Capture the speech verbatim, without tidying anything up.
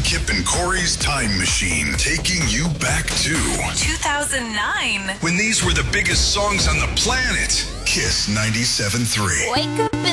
Kip and Corey's time machine, taking you back to two thousand nine. when these were the biggest songs on the planet. Kiss ninety-seven point three. Wake up